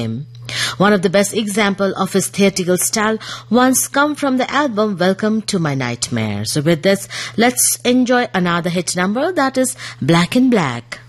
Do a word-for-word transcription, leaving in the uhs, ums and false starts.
him. One of the best examples of his theatrical style once come from the album Welcome to My Nightmare. So with this, let's enjoy another hit number, that is Black in Black.